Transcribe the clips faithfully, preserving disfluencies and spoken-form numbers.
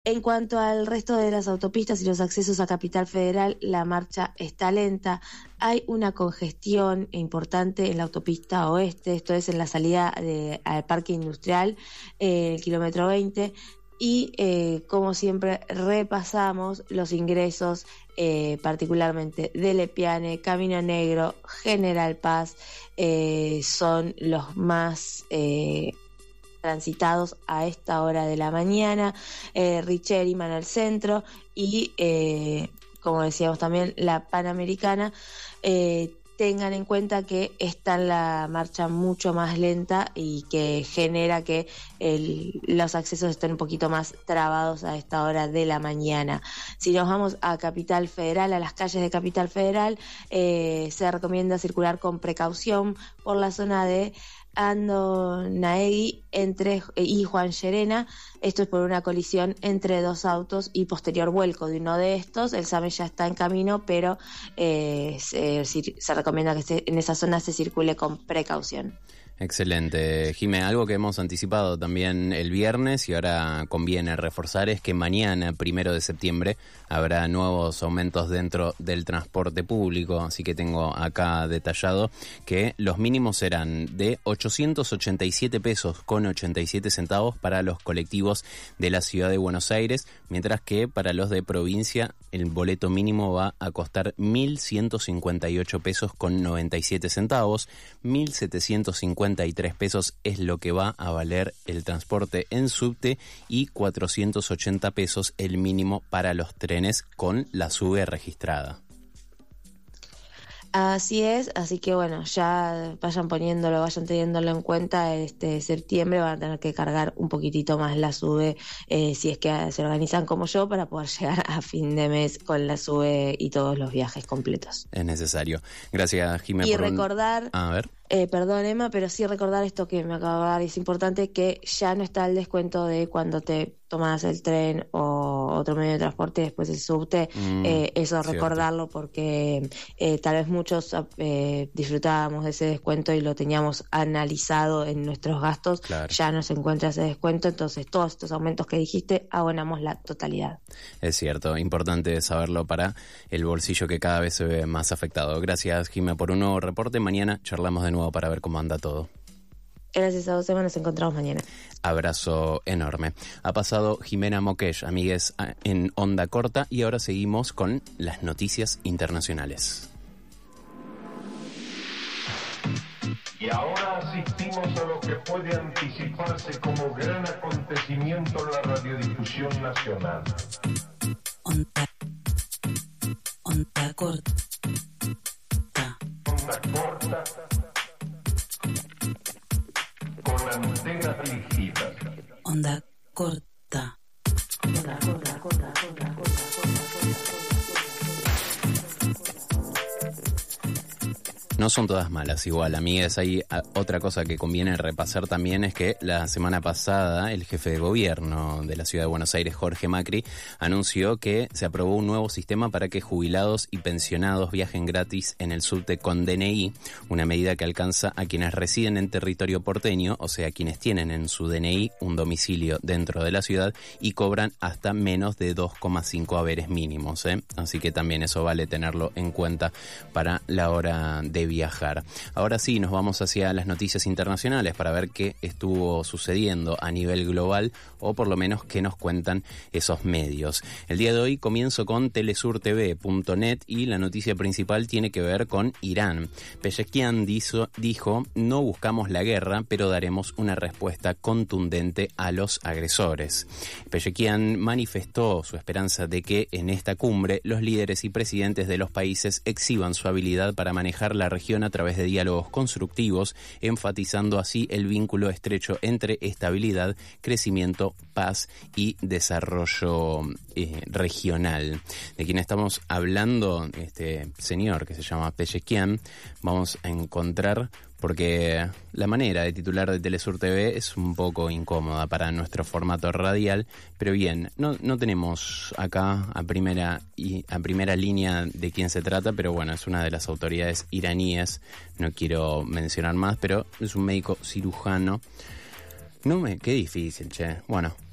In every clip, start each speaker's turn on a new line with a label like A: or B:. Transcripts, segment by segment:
A: En cuanto al resto de las autopistas y los accesos a Capital Federal, la marcha está lenta. Hay una congestión importante en la autopista oeste, esto es en la salida de, al Parque Industrial, eh, el kilómetro veinte. Y eh, como siempre repasamos los ingresos eh, particularmente de Lepiane, Camino Negro, General Paz, eh, son los más eh, transitados a esta hora de la mañana, eh, Richeri, al centro y eh, como decíamos también la Panamericana. eh, Tengan en cuenta que está en la marcha mucho más lenta y que genera que el, los accesos estén un poquito más trabados a esta hora de la mañana. Si nos vamos a Capital Federal, a las calles de Capital Federal, eh, se recomienda circular con precaución por la zona de Ando Naegui entre, y Juan Llerena. Esto es por una colisión entre dos autos y posterior vuelco de uno de estos. El SAME ya está en camino, pero eh, se, se recomienda que se, en esa zona se circule con precaución.
B: Excelente, Jimé. Algo que hemos anticipado también el viernes y ahora conviene reforzar es que mañana, primero de septiembre, habrá nuevos aumentos dentro del transporte público, así que tengo acá detallado que los mínimos serán de ochocientos ochenta y siete pesos con ochenta y siete centavos para los colectivos de la ciudad de Buenos Aires, mientras que para los de provincia el boleto mínimo va a costar mil ciento cincuenta y ocho pesos con noventa y siete centavos, mil setecientos cincuenta y tres pesos es lo que va a valer el transporte en subte y cuatrocientos ochenta pesos el mínimo para los trenes con la SUBE registrada.
A: Así es, así que bueno, ya vayan poniéndolo, vayan teniéndolo en cuenta. Este septiembre van a tener que cargar un poquitito más la SUBE, eh, si es que se organizan como yo, para poder llegar a fin de mes con la SUBE y todos los viajes completos.
B: Es necesario. Gracias, Jimé.
A: Y
B: por
A: recordar...
B: Un... A ver.
A: Eh, perdón, Emma, pero sí recordar esto que me acabo de dar. Es importante que ya no está el descuento de cuando te tomas el tren o otro medio de transporte, después el subte. Mm, eh, eso cierto. Recordarlo porque eh, tal vez muchos eh, disfrutábamos de ese descuento y lo teníamos analizado en nuestros gastos. Claro. Ya no se encuentra ese descuento, entonces todos estos aumentos que dijiste abonamos la totalidad.
B: Es cierto, importante saberlo para el bolsillo que cada vez se ve más afectado. Gracias, Jimé, por un nuevo reporte. Mañana charlamos de nuevo para ver cómo anda todo.
A: Gracias a vos, Emma, nos encontramos mañana.
B: Abrazo enorme. Ha pasado Jimena Moqueix, amigues, en Onda Corta, y ahora seguimos con las noticias internacionales.
C: Y ahora asistimos a lo que puede anticiparse como gran acontecimiento en la radiodifusión nacional.
D: Onda, onda corta.
C: Onda corta. Con antenas dirigidas.
D: Onda corta.
A: Onda corta, corta, corta, corta, corta,
B: No son todas malas igual, amigas. Hay otra cosa que conviene repasar también, es que la semana pasada el jefe de gobierno de la ciudad de Buenos Aires, Jorge Macri, anunció que se aprobó un nuevo sistema para que jubilados y pensionados viajen gratis en el subte con D N I, una medida que alcanza a quienes residen en territorio porteño, o sea, quienes tienen en su D N I un domicilio dentro de la ciudad y cobran hasta menos de dos coma cinco haberes mínimos, ¿eh? Así que también eso vale tenerlo en cuenta para la hora de viajar. Ahora sí, nos vamos hacia las noticias internacionales para ver qué estuvo sucediendo a nivel global, o por lo menos qué nos cuentan esos medios. El día de hoy comienzo con telesur t v punto net y la noticia principal tiene que ver con Irán. Pezeshkian dijo, dijo, no buscamos la guerra, pero daremos una respuesta contundente a los agresores. Pezeshkian manifestó su esperanza de que en esta cumbre los líderes y presidentes de los países exhiban su habilidad para manejar la región a través de diálogos constructivos, enfatizando así el vínculo estrecho entre estabilidad, crecimiento, paz y desarrollo eh, regional. De quien estamos hablando, este señor que se llama Pezeshkian, vamos a encontrar, porque la manera de titular de Telesur T V es un poco incómoda para nuestro formato radial, pero bien, no, no tenemos acá a primera y a primera línea de quién se trata, pero bueno, es una de las autoridades iraníes, no quiero mencionar más, pero es un médico cirujano. No me, qué difícil, che. Bueno,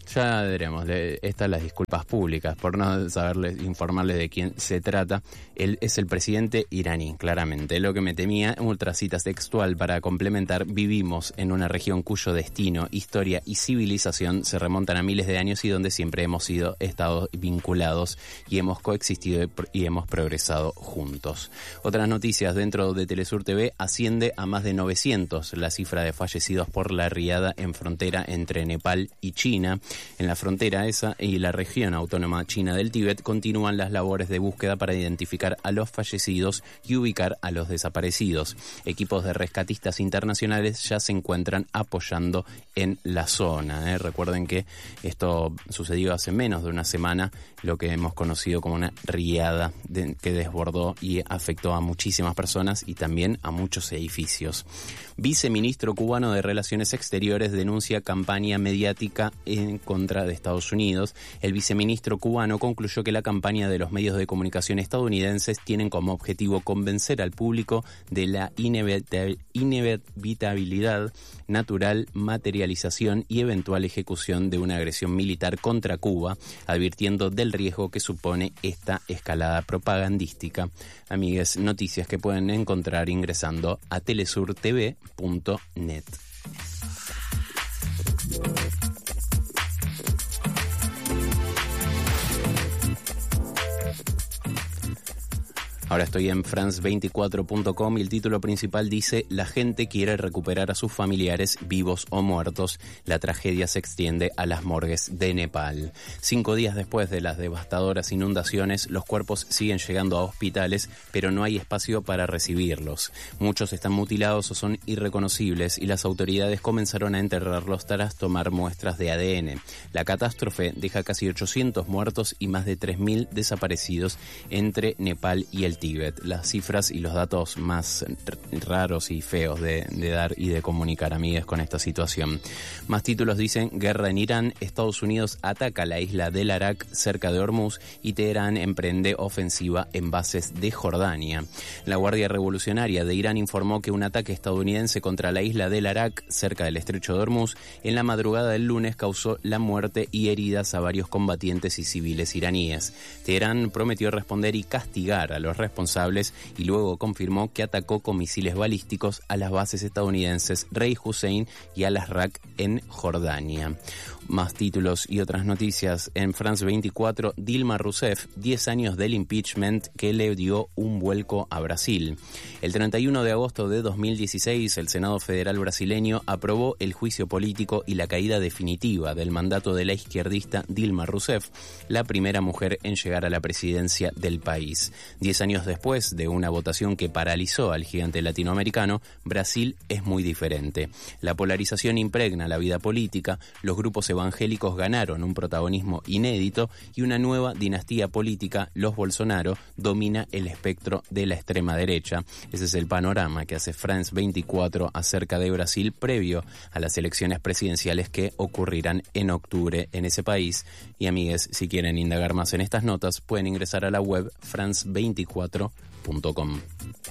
B: Ya veremos, estas las disculpas públicas por no saberles, informarles de quién se trata. Él es el presidente iraní, claramente. Lo que me temía, ultracita textual para complementar: vivimos en una región cuyo destino, historia y civilización se remontan a miles de años y donde siempre hemos sido estado vinculados y hemos coexistido y hemos progresado juntos. Otras noticias dentro de Telesur T V: asciende a más de novecientos la cifra de fallecidos por la riada en frontera entre Nepal y China. En la frontera esa y la región autónoma china del Tíbet continúan las labores de búsqueda para identificar a los fallecidos y ubicar a los desaparecidos. Equipos de rescatistas internacionales ya se encuentran apoyando en la zona. ¿eh? Recuerden que esto sucedió hace menos de una semana, lo que hemos conocido como una riada de, que desbordó y afectó a muchísimas personas y también a muchos edificios. Viceministro cubano de Relaciones Exteriores denuncia campaña mediática en contra de Estados Unidos. El viceministro cubano concluyó que la campaña de los medios de comunicación estadounidenses tienen como objetivo convencer al público de la inevitabilidad, natural materialización y eventual ejecución de una agresión militar contra Cuba, advirtiendo del riesgo que supone esta escalada propagandística. Amigues, noticias que pueden encontrar ingresando a telesur t v punto net. Ahora estoy en france veinticuatro punto com y el título principal dice: la gente quiere recuperar a sus familiares vivos o muertos. La tragedia se extiende a las morgues de Nepal. Cinco días después de las devastadoras inundaciones, los cuerpos siguen llegando a hospitales, pero no hay espacio para recibirlos. Muchos están mutilados o son irreconocibles y las autoridades comenzaron a enterrarlos tras tomar muestras de A D N. La catástrofe deja casi ochocientos muertos y más de tres mil desaparecidos entre Nepal y el Tíbet. Las cifras y los datos más raros y feos de, de dar y de comunicar, amigues, con esta situación. Más títulos dicen: guerra en Irán, Estados Unidos ataca la isla del Arak cerca de Hormuz y Teherán emprende ofensiva en bases de Jordania. La Guardia Revolucionaria de Irán informó que un ataque estadounidense contra la isla del Arak cerca del estrecho de Hormuz en la madrugada del lunes causó la muerte y heridas a varios combatientes y civiles iraníes. Teherán prometió responder y castigar a los responsables y luego confirmó que atacó con misiles balísticos a las bases estadounidenses Rey Hussein y Al-Azraq en Jordania. Más títulos y otras noticias en France veinticuatro: Dilma Rousseff, diez años del impeachment que le dio un vuelco a Brasil. El treinta y uno de agosto de dos mil dieciséis, el Senado Federal brasileño aprobó el juicio político y la caída definitiva del mandato de la izquierdista Dilma Rousseff, la primera mujer en llegar a la presidencia del país. Diez años después de una votación que paralizó al gigante latinoamericano, Brasil es muy diferente. La polarización impregna la vida política, los grupos evangélicos ganaron un protagonismo inédito y una nueva dinastía política, los Bolsonaro, domina el espectro de la extrema derecha. Ese es el panorama que hace France veinticuatro acerca de Brasil previo a las elecciones presidenciales que ocurrirán en octubre en ese país. Y amigues, si quieren indagar más en estas notas, pueden ingresar a la web france veinticuatro punto com.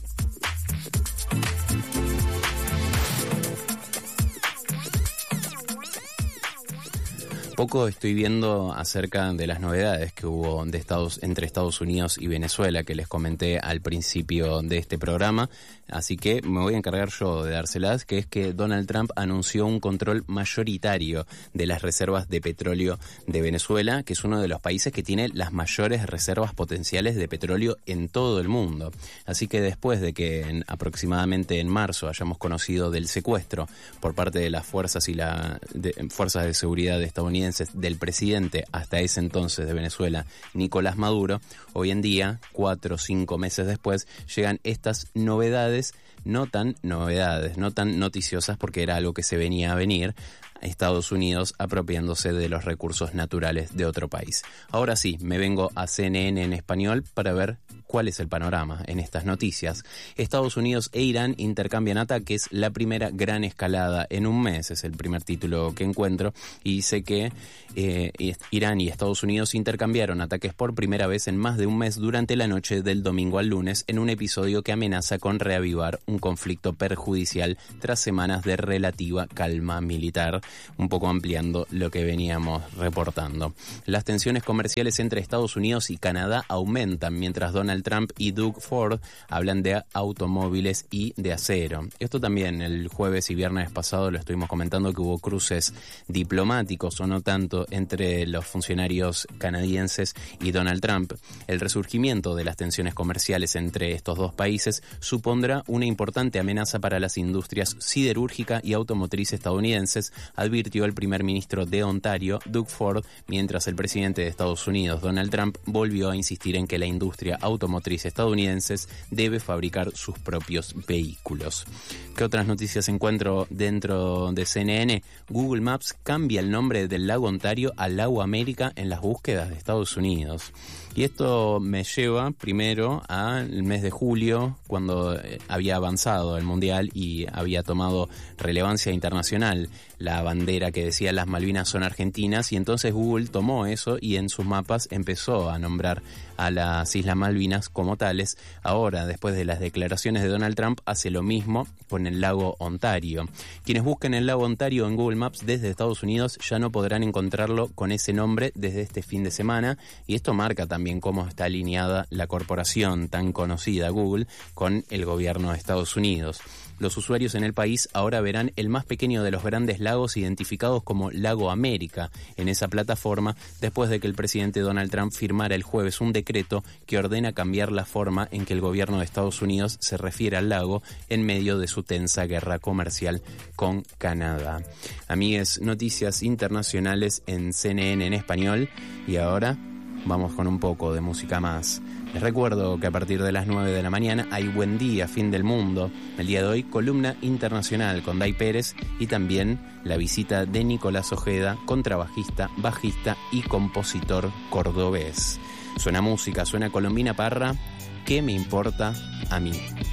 B: Poco estoy viendo acerca de las novedades que hubo de Estados, entre Estados Unidos y Venezuela, que les comenté al principio de este programa, así que me voy a encargar yo de dárselas, que es que Donald Trump anunció un control mayoritario de las reservas de petróleo de Venezuela, que es uno de los países que tiene las mayores reservas potenciales de petróleo en todo el mundo. Así que después de que en, aproximadamente en marzo hayamos conocido del secuestro por parte de las fuerzas y la de, fuerzas de seguridad estadounidenses del presidente hasta ese entonces de Venezuela, Nicolás Maduro, hoy en día, cuatro o cinco meses después, llegan estas novedades, no tan novedades, no tan noticiosas porque era algo que se venía a venir, Estados Unidos apropiándose de los recursos naturales de otro país. Ahora sí, me vengo a C N N en español para ver cuál es el panorama en estas noticias. Estados Unidos e Irán intercambian ataques, la primera gran escalada en un mes, es el primer título que encuentro, y dice que eh, Irán y Estados Unidos intercambiaron ataques por primera vez en más de un mes durante la noche del domingo al lunes, en un episodio que amenaza con reavivar un conflicto perjudicial tras semanas de relativa calma militar. un poco ampliando lo que veníamos reportando. Las tensiones comerciales entre Estados Unidos y Canadá aumentan mientras Donald Trump y Doug Ford hablan de automóviles y de acero. Esto también el jueves y viernes pasado lo estuvimos comentando, que hubo cruces diplomáticos o no tanto entre los funcionarios canadienses y Donald Trump. El resurgimiento de las tensiones comerciales entre estos dos países supondrá una importante amenaza para las industrias siderúrgica y automotriz estadounidenses, advirtió el primer ministro de Ontario, Doug Ford, mientras el presidente de Estados Unidos, Donald Trump, volvió a insistir en que la industria automotriz estadounidense debe fabricar sus propios vehículos. ¿Qué otras noticias encuentro dentro de C N N? Google Maps cambia el nombre del lago Ontario al lago América en las búsquedas de Estados Unidos. Y esto me lleva primero al mes de julio, cuando eh, había avanzado el Mundial y había tomado relevancia internacional la bandera que decía las Malvinas son argentinas, y entonces Google tomó eso y en sus mapas empezó a nombrar a las Islas Malvinas como tales. Ahora, después de las declaraciones de Donald Trump, hace lo mismo con el lago Ontario. Quienes busquen el lago Ontario en Google Maps desde Estados Unidos ya no podrán encontrarlo con ese nombre desde este fin de semana, y esto marca también cómo está alineada la corporación tan conocida Google con el gobierno de Estados Unidos. Los usuarios en el país ahora verán el más pequeño de los grandes lagos identificados como Lago América en esa plataforma, después de que el presidente Donald Trump firmara el jueves un decreto que ordena cambiar la forma en que el gobierno de Estados Unidos se refiere al lago en medio de su tensa guerra comercial con Canadá. Amigues, noticias internacionales en C N N en español, y ahora vamos con un poco de música más. Les recuerdo que a partir de las nueve de la mañana hay Buen Día, Fin del Mundo. El día de hoy, columna internacional con Day Pérez, y también la visita de Nicolás Ojeda, contrabajista, bajista y compositor cordobés. Suena música, suena Colombina Parra. ¿Qué me importa a mí?